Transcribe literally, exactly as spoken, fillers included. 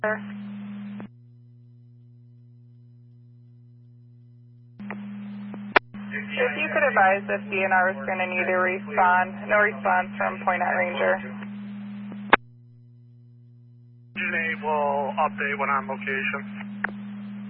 If you could advise if D N R is going to need a respond, no response from Point at Ranger. Unit eight will update when on location.